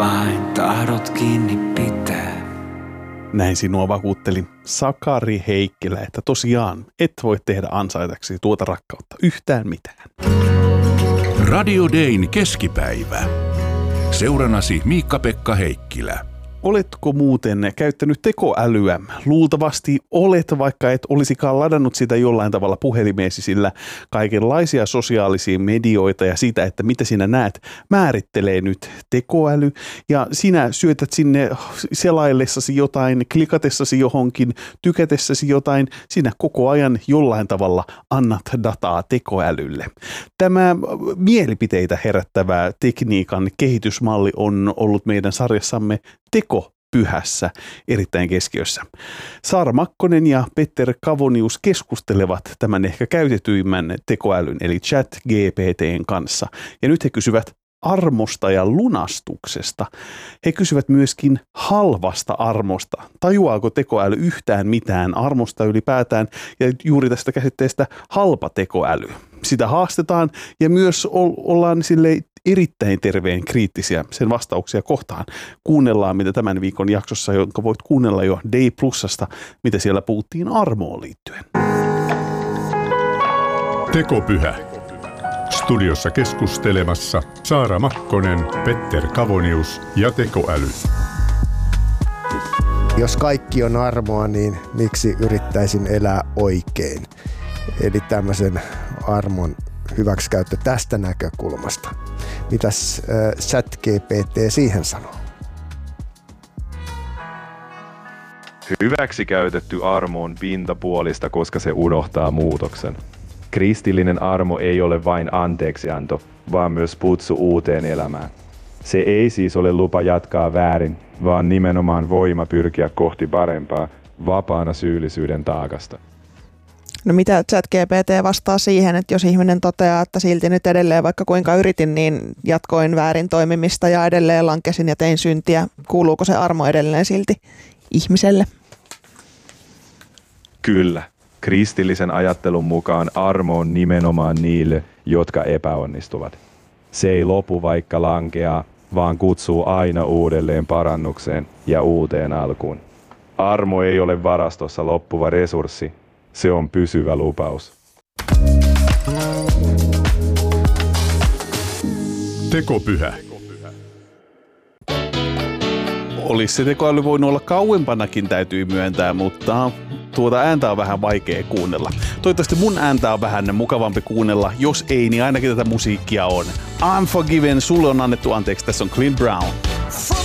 vain tahdot kiinni pitää. Näin sinua vakuutteli Sakari Heikkilä, että tosiaan et voi tehdä ansaitaksi tuota rakkautta yhtään mitään. Radio Dayn keskipäivä. Seuranasi Miikka-Pekka Heikkilä. Oletko muuten käyttänyt tekoälyä? Luultavasti olet, vaikka et olisikaan ladannut sitä jollain tavalla puhelimeesi, sillä kaikenlaisia sosiaalisia medioita ja sitä, että mitä sinä näet, määrittelee nyt tekoäly. Ja sinä syötät sinne selaillessasi jotain, klikatessasi johonkin, tykätessäsi jotain, sinä koko ajan jollain tavalla annat dataa tekoälylle. Tämä mielipiteitä herättävä tekniikan kehitysmalli on ollut meidän sarjassamme Tekopyhässä erittäin keskiössä. Saara Makkonen ja Petter Kavonius keskustelevat tämän ehkä käytetyimmän tekoälyn eli ChatGPT:n kanssa. Ja nyt he kysyvät armosta ja lunastuksesta. He kysyvät myöskin halvasta armosta. Tajuaako tekoäly yhtään mitään armosta ylipäätään ja juuri tästä käsitteestä halpa tekoäly? Sitä haastetaan ja myös ollaan silleen erittäin terveen kriittisiä sen vastauksia kohtaan. Kuunnellaan, mitä tämän viikon jaksossa, jonka voit kuunnella jo Day Plusasta, mitä siellä puhuttiin armoon liittyen. Tekopyhä. Studiossa keskustelemassa Saara Makkonen, Petter Kavonius ja tekoäly. Jos kaikki on armoa, niin miksi yrittäisin elää oikein? Eli tämmöisen armon hyväksikäyttö tästä näkökulmasta. Mitäs ChatGPT siihen sanoo? Hyväksikäytetty armo on pintapuolista, koska se unohtaa muutoksen. Kristillinen armo ei ole vain anteeksianto, vaan myös kutsu uuteen elämään. Se ei siis ole lupa jatkaa väärin, vaan nimenomaan voima pyrkiä kohti parempaa, vapaana syyllisyyden taakasta. No mitä ChatGPT vastaa siihen, että jos ihminen toteaa, että silti nyt edelleen vaikka kuinka yritin, niin jatkoin väärin toimimista ja edelleen lankesin ja tein syntiä. Kuuluuko se armo edelleen silti ihmiselle? Kyllä. Kristillisen ajattelun mukaan armo on nimenomaan niille, jotka epäonnistuvat. Se ei lopu vaikka lankeaa, vaan kutsuu aina uudelleen parannukseen ja uuteen alkuun. Armo ei ole varastossa loppuva resurssi, se on pysyvä lupaus. Tekopyhä. Olisi se tekoäly voinut olla kauempanakin, täytyy myöntää, mutta tuota ääntä on vähän vaikea kuunnella. Toivottavasti mun ääntä on vähän mukavampi kuunnella. Jos ei, niin ainakin tätä musiikkia on. I'm Forgiven, sulle on annettu anteeksi. Tässä on Clint Brown.